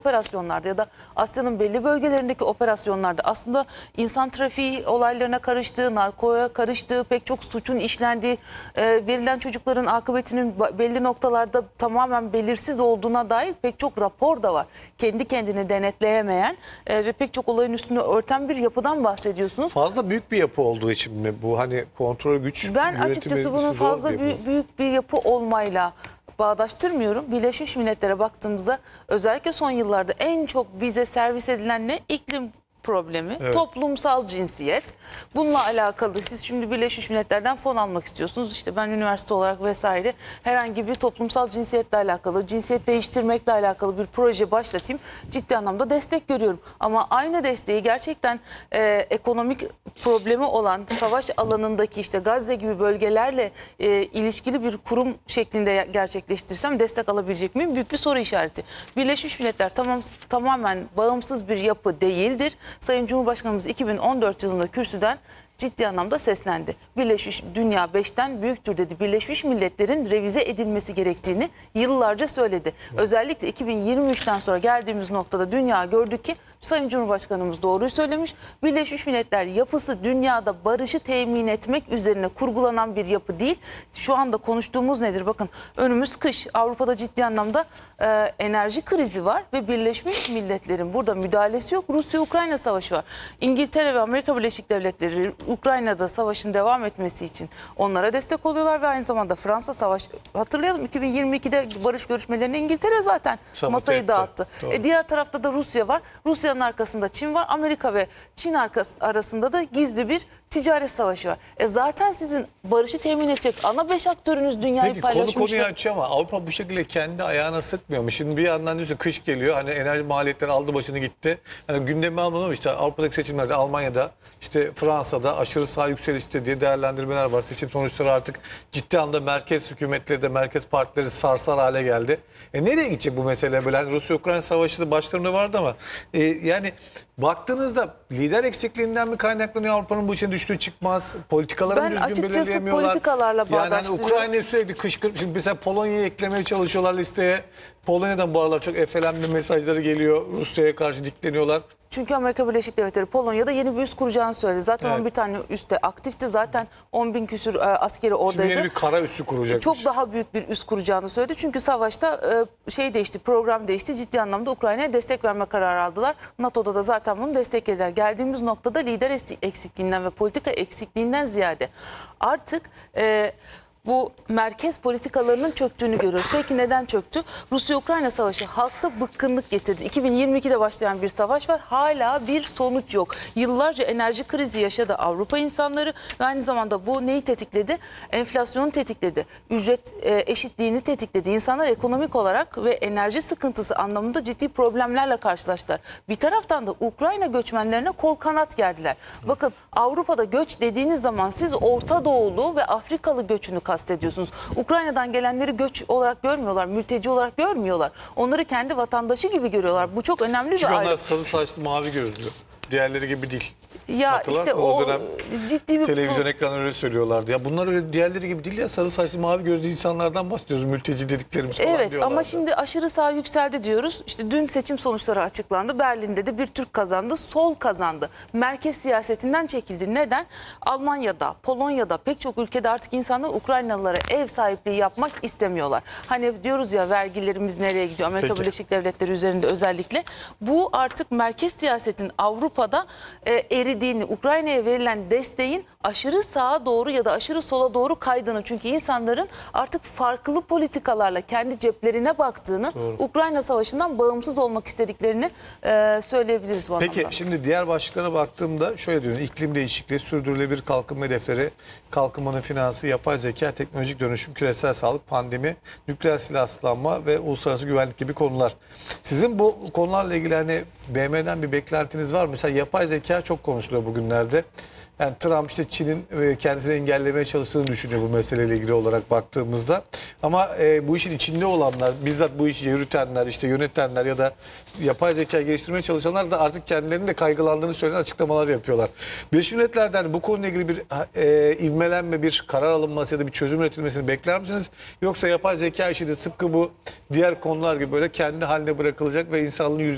operasyonlarda ya da Asya'nın belli bölgelerindeki operasyonlarda aslında insan trafiği olaylarına karıştığı, narkoya karıştığı, pek çok suçun işlendiği, verilen çocukların akıbetinin belli noktalarda tamamen belirsiz olduğuna dair pek çok rapor da var. Kendi kendini denetleyemeyen ve pek çok olayın üstünü örten bir yapıdan bahsediyorsunuz. Fazla büyük bir yapı olduğu için mi bu, hani kontrol güç Ben yönetimi açıkçası bunun zor fazla bir yapı? büyük bir yapı olmayla bağdaştırmıyorum. Birleşmiş Milletler'e baktığımızda özellikle son yıllarda en çok bize servis edilen ne? İklim problemi, Evet. toplumsal cinsiyet. Bununla alakalı siz şimdi Birleşmiş Milletler'den fon almak istiyorsunuz. İşte ben üniversite olarak vesaire herhangi bir toplumsal cinsiyetle alakalı, cinsiyet değiştirmekle alakalı bir proje başlatayım. Ciddi anlamda destek görüyorum. Ama aynı desteği gerçekten ekonomik problemi olan savaş alanındaki işte Gazze gibi bölgelerle ilişkili bir kurum şeklinde gerçekleştirsem destek alabilecek miyim? Büyük bir soru işareti. Birleşmiş Milletler tamamen bağımsız bir yapı değildir. Sayın Cumhurbaşkanımız 2014 yılında kürsüden ciddi anlamda seslendi. Dünya 5'ten büyüktür dedi. Birleşmiş Milletler'in revize edilmesi gerektiğini yıllarca söyledi. Özellikle 2023'ten sonra geldiğimiz noktada dünya gördü ki Sayın Cumhurbaşkanımız doğruyu söylemiş. Birleşmiş Milletler yapısı dünyada barışı temin etmek üzerine kurgulanan bir yapı değil. Şu anda konuştuğumuz nedir? Bakın önümüz kış. Avrupa'da ciddi anlamda enerji krizi var ve Birleşmiş Milletler'in burada müdahalesi yok. Rusya-Ukrayna savaşı var. İngiltere ve Amerika Birleşik Devletleri Ukrayna'da savaşın devam etmesi için onlara destek oluyorlar ve aynı zamanda Fransa savaş, hatırlayalım 2022'de barış görüşmelerine İngiltere zaten masayı dağıttı. Diğer tarafta da Rusya var. Rusya'nın arkasında Çin var. Amerika ve Çin arasında da gizli bir ticaret savaşı var. Zaten sizin barışı temin edecek ana 5 aktörünüz dünyayı Peki paylaşmışlar. konuyu açıyor ama Avrupa bu şekilde kendi ayağına sıkmıyor mu? Şimdi bir yandan diyorsun kış geliyor, hani enerji maliyetleri aldı başını gitti. Hani gündeme almadı ama işte Avrupa'daki seçimlerde Almanya'da, işte Fransa'da aşırı sağ yükselişte diye değerlendirmeler var. Seçim sonuçları artık ciddi anlamda merkez hükümetleri de, merkez partileri sarsar hale geldi. Nereye gidecek bu mesele böyle? Hani Rusya-Ukrayna savaşı da başlarında vardı ama yani baktığınızda lider eksikliğinden mi kaynaklanıyor Avrupa'nın bu işe düştüğü çıkmaz? Politikalarını Ben düzgün açıkçası belirleyemiyorlar. politikalarla Yani hani bağdaştırıyorum. Ukrayna'yı sürekli kışkırtıp, şimdi mesela Polonya'yı eklemeye çalışıyorlar listeye. Polonya'dan bu aralar çok efelenme mesajları geliyor. Rusya'ya karşı dikleniyorlar. Çünkü Amerika Birleşik Devletleri Polonya'da yeni bir üs kuracağını söyledi. Zaten Evet. 11 tane üste aktifti. Zaten 10 bin küsür askeri oradaydı. Şimdi yeni bir kara üssü kuracakmış. Çok daha büyük bir üs kuracağını söyledi. Çünkü savaşta şey değişti, program değişti. Ciddi anlamda Ukrayna'ya destek verme kararı aldılar. NATO'da da zaten bunu desteklediler. Geldiğimiz noktada lider eksikliğinden ve politika eksikliğinden ziyade artık bu merkez politikalarının çöktüğünü görüyoruz. Peki neden çöktü? Rusya-Ukrayna savaşı halkta bıkkınlık getirdi. 2022'de başlayan bir savaş var. Hala bir sonuç yok. Yıllarca enerji krizi yaşadı Avrupa insanları ve aynı zamanda bu neyi tetikledi? Enflasyonu tetikledi. Ücret eşitliğini tetikledi. İnsanlar ekonomik olarak ve enerji sıkıntısı anlamında ciddi problemlerle karşılaştılar. Bir taraftan da Ukrayna göçmenlerine kol kanat gerdiler. Bakın Avrupa'da göç dediğiniz zaman siz Orta Doğulu ve Afrikalı göçünü kastediyorsunuz. Ukrayna'dan gelenleri göç olarak görmüyorlar, mülteci olarak görmüyorlar. Onları kendi vatandaşı gibi görüyorlar. Bu çok önemli Çünkü bir onlar ayrım. sarı saçlı, mavi gözlü. Diğerleri gibi değil. Ya Hatırlarsın işte o o dönem ciddi bir televizyon ekranları öyle söylüyorlardı. Ya bunlar öyle diğerleri gibi değil ya, sarı saçlı, mavi gözlü insanlardan bahsediyoruz. Mülteci dediklerimiz falan Evet diyorlardı. ama şimdi aşırı sağ yükseldi diyoruz. İşte dün seçim sonuçları açıklandı. Berlin'de de bir Türk kazandı, sol kazandı. Merkez siyasetinden çekildi. Neden? Almanya'da, Polonya'da pek çok ülkede artık insanlar Ukraynalılara ev sahipliği yapmak istemiyorlar. Hani diyoruz ya vergilerimiz nereye gidiyor? Amerika Peki. Birleşik Devletleri üzerinde özellikle. Bu artık merkez siyasetin Avrupa'da eridiğini, Ukrayna'ya verilen desteğin aşırı sağa doğru ya da aşırı sola doğru kaydığını. Çünkü insanların artık farklı politikalarla kendi ceplerine baktığını, Ukrayna Savaşı'ndan bağımsız olmak istediklerini söyleyebiliriz bu Peki anlamda. şimdi diğer başlıklara baktığımda şöyle diyor: iklim değişikliği, sürdürülebilir kalkınma hedefleri, kalkınmanın finansı, yapay zeka, teknolojik dönüşüm, küresel sağlık, pandemi, nükleer silahsızlanma ve uluslararası güvenlik gibi konular. Sizin bu konularla ilgili hani BM'den bir beklentiniz var mı? Mesela yapay zeka çok konuşuluyor bugünlerde. Yani Trump işte Çin'in kendisini engellemeye çalıştığını düşünüyor bu meseleyle ilgili olarak baktığımızda. Ama bu işin içinde olanlar, bizzat bu işi yürütenler, işte yönetenler ya da yapay zeka geliştirmeye çalışanlar da artık kendilerinin de kaygılandığını söyleyen açıklamalar yapıyorlar. Birleşmiş Milletler'den bu konuyla ilgili bir ivmelenme, bir karar alınması ya da bir çözüm üretilmesini bekler misiniz? Yoksa yapay zeka işi de tıpkı bu diğer konular gibi böyle kendi haline bırakılacak ve insanlığın